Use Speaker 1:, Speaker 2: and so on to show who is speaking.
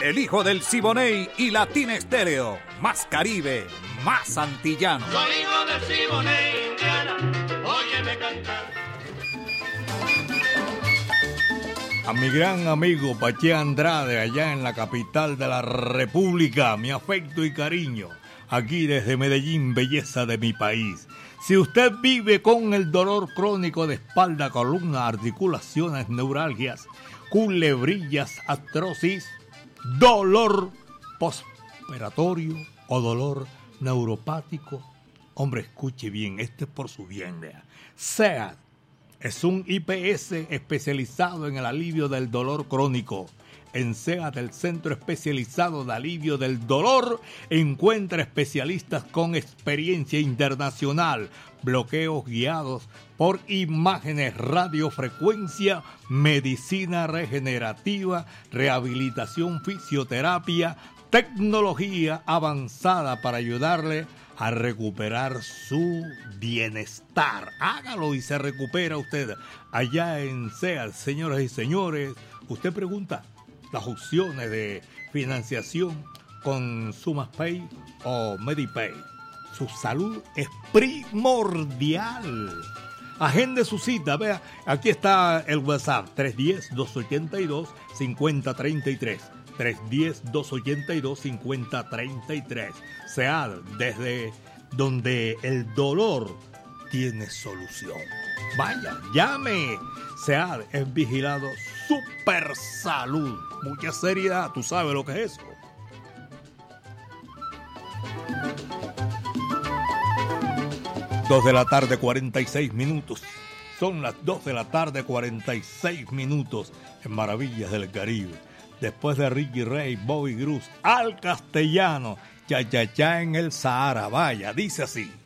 Speaker 1: el hijo del Siboney y Latina Estéreo. Más Caribe, más antillano.
Speaker 2: Soy hijo del Siboney, Indiana, óyeme cantar.
Speaker 3: A mi gran amigo Pache Andrade, allá en la capital de la República, mi afecto y cariño. Aquí desde Medellín, belleza de mi país. Si usted vive con el dolor crónico de espalda, columna, articulaciones, neuralgias, culebrillas, artrosis, dolor postoperatorio o dolor neuropático, hombre, escuche bien, este es por su bien, vea. SEAD es un IPS especializado en el alivio del dolor crónico. En SEAD, el Centro Especializado de Alivio del Dolor, encuentra especialistas con experiencia internacional, bloqueos guiados por imágenes, radiofrecuencia, medicina regenerativa, rehabilitación, fisioterapia, tecnología avanzada para ayudarle a recuperar su bienestar. Hágalo y se recupera usted. Allá en SEAD, señoras y señores, usted pregunta las opciones de financiación con SumaPay o Medipay. Su salud es primordial. Agende su cita, vea, aquí está el WhatsApp, 310-282-5033. 310-282-5033. SEAD, desde donde el dolor tiene solución. Vaya, llame. SEAD es vigilado Super Salud. Mucha seriedad, tú sabes lo que es eso. Dos de la tarde, 46 minutos. Son las 2 de la tarde, 46 minutos en Maravillas del Caribe. Después de Ricky Ray, Bobby Cruz, al castellano, cha cha cha en el Sahara. Vaya, dice así.